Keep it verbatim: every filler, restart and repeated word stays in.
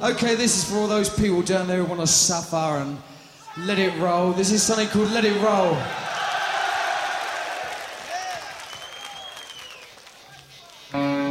Okay, this is for all those people down there who want to suffer and let it roll. This is something called Let It Roll.